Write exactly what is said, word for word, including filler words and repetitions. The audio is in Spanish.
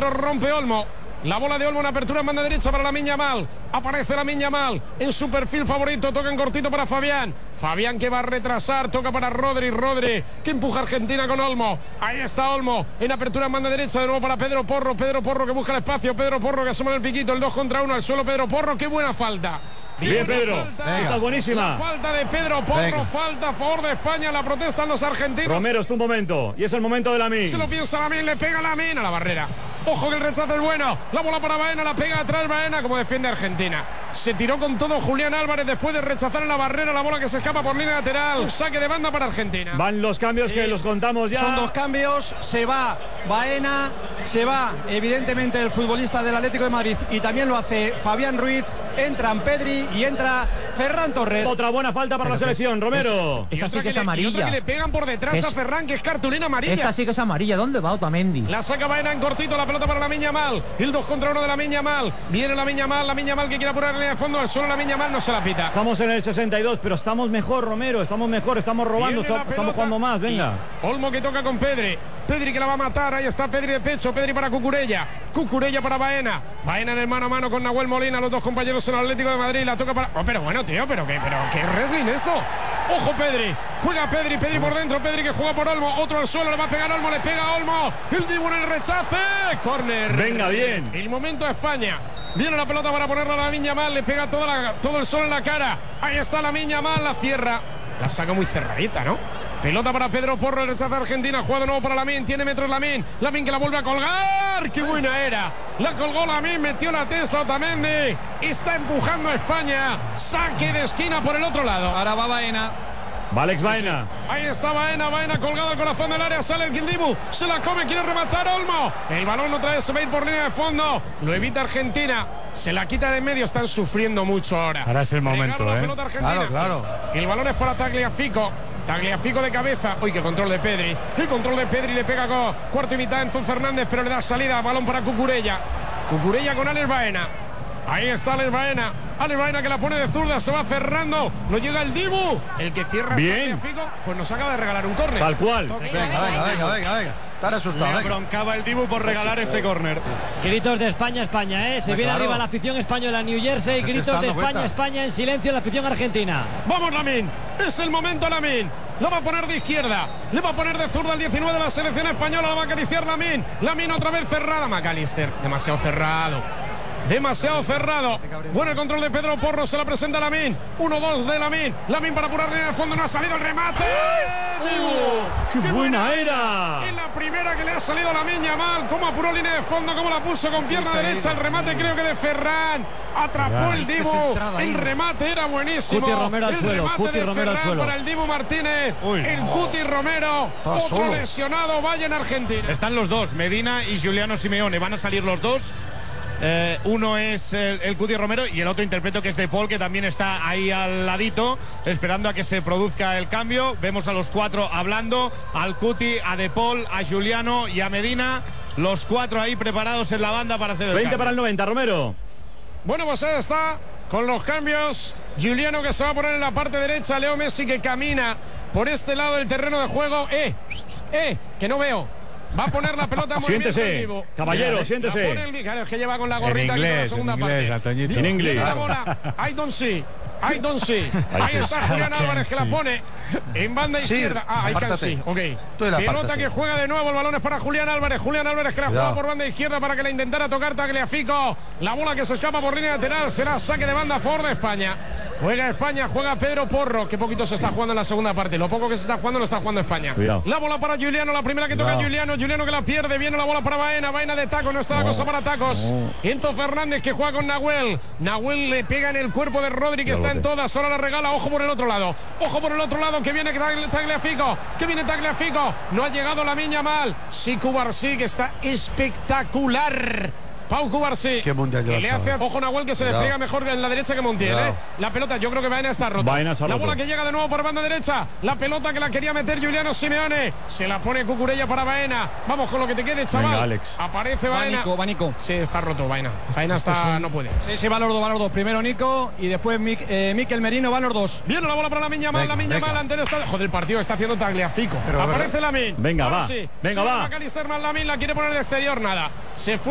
centro, rompe Olmo. La bola de Olmo en apertura en banda derecha para Lamine Yamal. Aparece Lamine Yamal en su perfil favorito. Toca en cortito para Fabián. Fabián que va a retrasar. Toca para Rodri. Rodri que empuja a Argentina con Olmo. Ahí está Olmo en apertura en banda derecha. De nuevo para Pedro Porro. Pedro Porro que busca el espacio. Pedro Porro que asoma en el piquito. El dos contra uno al suelo. Pedro Porro. Qué buena falta. Bien, Pedro. Está buenísima. La falta de Pedro Porro. Venga. Falta a favor de España. La protestan los argentinos. Romero, es tu momento. Y es el momento de Lamine. Se lo piensa Lamine. Le pega Lamine a la barrera. Ojo que el rechazo es bueno. La bola para Baena. La pega atrás Baena. Como defiende Argentina. Se tiró con todo Julián Álvarez después de rechazar en la barrera. La bola que se escapa por línea lateral. Saque de banda para Argentina. Van los cambios sí. que los contamos ya. Son dos cambios. Se va Baena. Se va evidentemente el futbolista del Atlético de Madrid. Y también lo hace Fabián Ruiz. Entran Pedri y entra Ferran Torres. Otra buena falta para la selección, Romero. Esa sí que es amarilla. Y otra que le pegan por detrás es, a Ferran, que es cartulina amarilla. Esta sí que es amarilla. ¿Dónde va Otamendi? La saca Baena en cortito, la pelota para Lamine Yamal. El dos contra uno de Lamine Yamal. Viene Lamine Yamal, Lamine Yamal que quiere apurar en línea de fondo. Al suelo Lamine Yamal no se la pita. Estamos en el sesenta y dos, pero estamos mejor, Romero. Estamos mejor, estamos robando, estamos, estamos jugando más, venga. Olmo que toca con Pedri. Pedri que la va a matar, ahí está Pedri de pecho, Pedri para Cucurella, Cucurella para Baena, Baena en el mano a mano con Nahuel Molina, los dos compañeros en el Atlético de Madrid, la toca para... Oh, pero bueno, tío, pero qué, pero qué wrestling esto. Ojo Pedri, juega Pedri, Pedri por dentro, Pedri que juega por Olmo, otro al suelo, le va a pegar Olmo, le pega a Olmo, el Dibu en el rechace, córner. Venga, bien. El momento de España, viene la pelota para ponerla a Lamine Yamal, le pega toda la, todo el sol en la cara, ahí está Lamine Yamal, la cierra, la saca muy cerradita, ¿no? Pelota para Pedro Porro, el rechazo Argentina, juega de nuevo para Lamine, tiene metros Lamine, Lamine que la vuelve a colgar, qué buena era, la colgó Lamine, metió la testa Otamendi, está empujando a España, saque de esquina por el otro lado. Ahora va Baena. Va Alex Baena. Ahí está Baena, Baena colgado al corazón del área, sale el Dibu, se la come, quiere rematar Olmo, el balón otra vez se va a ir por línea de fondo, lo evita Argentina, se la quita de en medio, están sufriendo mucho ahora. Ahora es el momento, la eh. pelota argentina. Claro, claro. El balón es para Tagliafico. Tagliafico de cabeza. Uy, qué control de Pedri. El control de Pedri le pega con cuarto y mitad Enzo Fernández, pero le da salida. Balón para Cucurella. Cucurella con Alex Baena. Ahí está Alex Baena. Alex Baena que la pone de zurda. Se va cerrando. No llega el Dibu. El que cierra bien. Tagliafico, pues nos acaba de regalar un córner. Tal cual. Venga, venga, venga, venga, venga. Estar asustado. Le broncaba el Dibu por regalar este córner. Gritos de España, España, ¿eh? Se viene claro. arriba la afición española en New Jersey. Gritos de España, cuenta. España en silencio la afición argentina. Vamos Lamine. Es el momento Lamine. Lo va a poner de izquierda. Le va a poner de zurda el diecinueve de la selección española. La va a acariciar Lamine. Lamine otra vez cerrada. McAllister. Demasiado cerrado. Demasiado cerrado. Bueno el control de Pedro Porro. Se la presenta Lamine. uno dos de Lamine. Lamine para apurar línea de fondo. No ha salido el remate. ¡Qué, ¡Qué buena era! En la primera que le ha salido a Lamine Yamal. Cómo apuró línea de fondo. Cómo la puso con pierna derecha. El remate creo que de Ferran. Atrapó el Dibu. El remate era buenísimo. Cuti Romero al suelo. Cuti Romero al suelo. Para el Dibu Martínez. Uy. El Cuti Romero. Otro solo. Lesionado. Vaya en Argentina. Están los dos. Medina y Giuliano Simeone. Van a salir los dos. Eh, uno es el, el Cuti Romero y el otro interpreto que es De Paul, que también está ahí al ladito esperando a que se produzca el cambio. Vemos a los cuatro hablando, al Cuti, a De Paul, a Giuliano y a Medina, los cuatro ahí preparados en la banda para hacer el veinte cambio. Para el noventa, Romero. Bueno, pues ahí está con los cambios. Giuliano que se va a poner en la parte derecha, Leo Messi que camina por este lado del terreno de juego. Eh, eh, que no veo. Va a poner la pelota muy siéntese, bien. Caballero, la siéntese. Pone el, claro, es que lleva con la gorrita en inglés, aquí la segunda en inglés, parte. Antoñito. En inglés. La bola, I don't see. I don't see. Ahí está Julián Álvarez que la pone en banda izquierda. Ah, ahí can see. Ok. Pelota que juega de nuevo. El balón es para Julián Álvarez. Julián Álvarez que la juega por banda izquierda para que la intentara tocar Tagliafico. La bola que se escapa por línea lateral será saque de banda a favor de España. Juega España, juega Pedro Porro. Qué poquito se está jugando en la segunda parte. Lo poco que se está jugando lo está jugando España. Cuidado. La bola para Giuliano, la primera que toca Giuliano. Giuliano que la pierde. Viene la bola para Baena. Baena de taco, no está la cosa para tacos. No. Enzo Fernández que juega con Nahuel. Nahuel le pega en el cuerpo de Rodri que está en todas. Ahora la regala. Ojo por el otro lado. Ojo por el otro lado que viene Tagliafico. Que viene Tagliafico. No ha llegado Lamine Yamal. Sí, Cubarsí que está espectacular. Pau Cubarsí, que le hace, ojo Nahuel que se despliega mejor en la derecha que Montiel, ¿eh? La pelota, yo creo que Baena está rota. Baena está la roto. bola que llega de nuevo por banda derecha. La pelota que la quería meter Giuliano Simeone. Se la pone Cucurella para Baena. Vamos con lo que te quede, chaval. Venga, Alex. Aparece Baena. Va Nico, va Nico. Sí, está roto Baena. Baena está, no puede. Sí, sí, va los dos, va los dos. Primero Nico y después Mick, eh, Mikel Merino, van los dos. Viene la bola para Lamine Yamal. Lamine Yamal ante el estadio. Joder, el partido está haciendo Tagliafico. Pero, Aparece Lamine. Venga, Ahora va. Sí. Venga, sí, va. McAllister más Lamine la quiere poner de exterior, nada. Se fue.